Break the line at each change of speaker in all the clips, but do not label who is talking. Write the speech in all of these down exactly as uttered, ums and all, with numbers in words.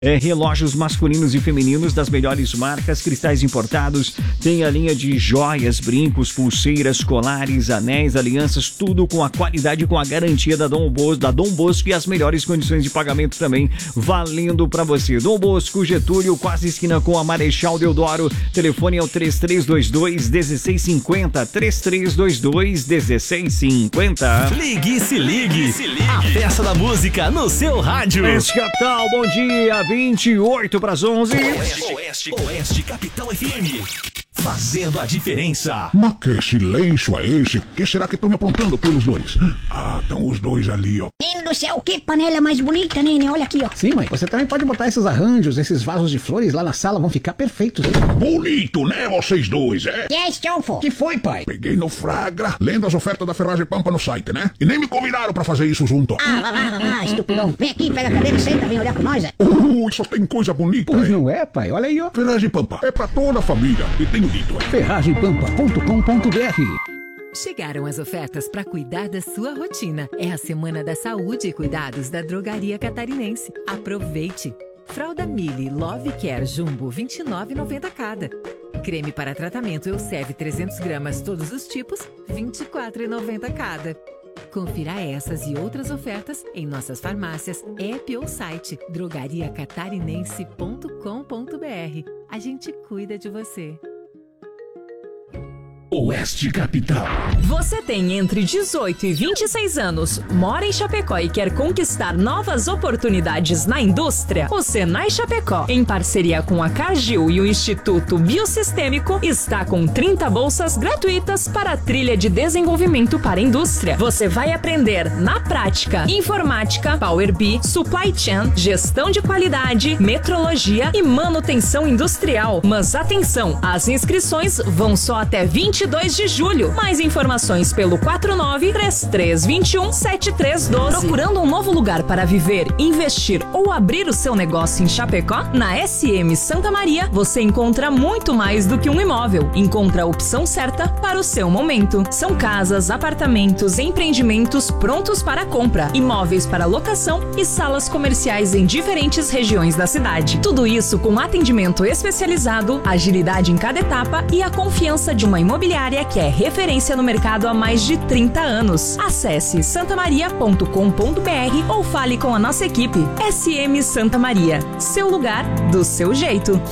É, relógios masculinos e femininos das melhores marcas, cristais importados, tem a linha de joias, brincos, pulseiras, colares, anéis, alianças, tudo com a qualidade e com a garantia da Dom Bosco, da Dom Bosco e as melhores condições de pagamento também, valendo pra você. Dom Bosco, Getúlio, quase esquina com a Marechal Deodoro, telefone é o três três dois dois, um seis cinco zero, três três dois dois, um seis cinco zero.
Ligue e se ligue, se ligue, a festa da música no seu rádio.
Oeste Capital, bom dia. vinte e oito para as onze.
Oeste, Oeste, Oeste Capital F M. Fazendo a diferença.
Mas que silêncio é esse? Que será que estão me apontando pelos dois? Ah, estão os dois ali, ó.
Menino do céu, que panela mais bonita, Nene? Olha aqui, ó.
Sim, mãe. Você também pode botar esses arranjos, esses vasos de flores lá na sala, vão ficar perfeitos.
Bonito, né, vocês dois, é?
Que é esse, Tchonfo?
Que foi, pai?
Peguei no flagra, lendo as ofertas da Ferragem Pampa no site, né? E nem me convidaram pra fazer isso junto.
Ah, vai, vai, vai, vai, estupidão. Vem aqui, pega a cadeira e senta, vem olhar com nós, é?
Ui, só tem coisa bonita,
Pois
é?
não é, pai? Olha aí, ó.
Ferragem Pampa é pra toda a família. E tenho dito, é?
ferragem pampa ponto com ponto b r.
Chegaram as ofertas para cuidar da sua rotina. É a Semana da Saúde e Cuidados da Drogaria Catarinense. Aproveite! Fralda Mili Love Care Jumbo vinte e nove reais e noventa centavos cada. Creme para tratamento Elseve trezentos gramas todos os tipos vinte e quatro reais e noventa centavos cada. Confira essas e outras ofertas em nossas farmácias, app ou site drogaria catarinense ponto com ponto b r. A gente cuida de você.
Oeste Capital.
Você tem entre dezoito e vinte e seis anos, mora em Chapecó e quer conquistar novas oportunidades na indústria? O Senai Chapecó, em parceria com a Cargill e o Instituto Biosistêmico, está com trinta bolsas gratuitas para a trilha de desenvolvimento para a indústria. Você vai aprender na prática informática, Power B I, Supply Chain, gestão de qualidade, metrologia e manutenção industrial. Mas atenção, as inscrições vão só até vinte e dois de julho. Mais informações pelo quatro nove três três dois um sete três um dois. Procurando um novo lugar para viver, investir ou abrir o seu negócio em Chapecó? Na S M Santa Maria, você encontra muito mais do que um imóvel. Encontra a opção certa para o seu momento. São casas, apartamentos, empreendimentos prontos para compra, imóveis para locação e salas comerciais em diferentes regiões da cidade. Tudo isso com atendimento especializado, agilidade em cada etapa e a confiança de uma imobiliária que é referência no mercado há mais de trinta anos. Acesse santamaria ponto com ponto b r ou fale com a nossa equipe. S M Santa Maria, seu lugar do seu jeito.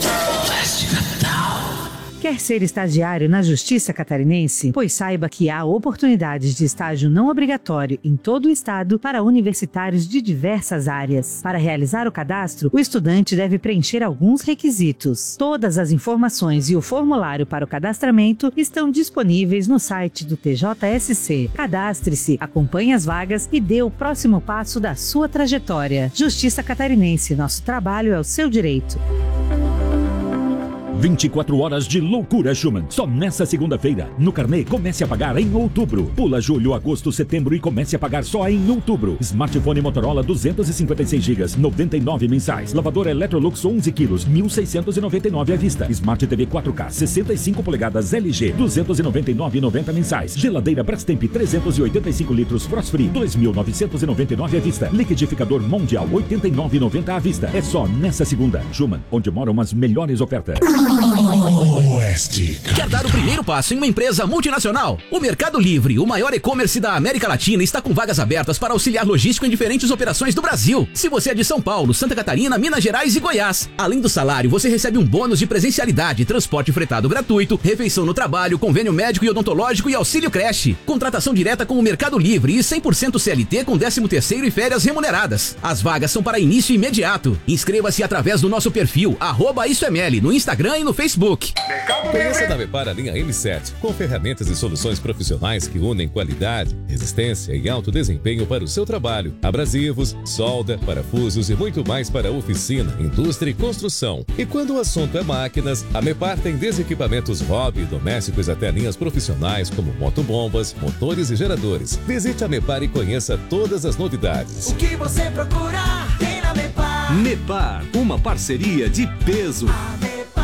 Quer ser estagiário na Justiça Catarinense? Pois saiba que há oportunidades de estágio não obrigatório em todo o estado para universitários de diversas áreas. Para realizar o cadastro, o estudante deve preencher alguns requisitos. Todas as informações e o formulário para o cadastramento estão disponíveis no site do T J S C. Cadastre-se, acompanhe as vagas e dê o próximo passo da sua trajetória. Justiça Catarinense, nosso trabalho é o seu direito.
vinte e quatro horas de loucura Schumann. Só nessa segunda-feira. No carnê, comece a pagar em outubro. Pula julho, agosto, setembro e comece a pagar só em outubro. Smartphone Motorola duzentos e cinquenta e seis gigas, noventa e nove mensais. Lavador Electrolux onze quilos, mil seiscentos e noventa e nove à vista. Smart T V quatro K, sessenta e cinco polegadas L G, duzentos e noventa e nove reais e noventa centavos mensais. Geladeira Brastemp trezentos e oitenta e cinco litros Frost Free, dois mil novecentos e noventa e nove à vista. Liquidificador Mondial, oitenta e nove reais e noventa centavos à vista. É só nessa segunda. Schumann, onde moram as melhores ofertas.
Oeste. Quer dar o primeiro passo em uma empresa multinacional? O Mercado Livre, o maior e-commerce da América Latina, está com vagas abertas para auxiliar logístico em diferentes operações do Brasil. Se você é de São Paulo, Santa Catarina, Minas Gerais e Goiás. Além do salário, você recebe um bônus de presencialidade, transporte fretado gratuito, refeição no trabalho, convênio médico e odontológico e auxílio creche. Contratação direta com o Mercado Livre e cem por cento C L T com décimo terceiro e férias remuneradas. As vagas são para início imediato. Inscreva-se através do nosso perfil, arroba IsoML, no Instagram e no Facebook.
Conheça da Mepar a linha M sete, com ferramentas e soluções profissionais que unem qualidade, resistência e alto desempenho para o seu trabalho. Abrasivos, solda, parafusos e muito mais para oficina, indústria e construção. E quando o assunto é máquinas, a Mepar tem desde equipamentos hobby e domésticos até linhas profissionais como motobombas, motores e geradores. Visite a Mepar e conheça todas as novidades.
O que você procura tem na Mepar.
Mepar, uma parceria de peso.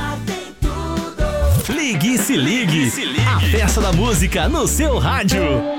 Ligue e se ligue, a festa da música no seu rádio.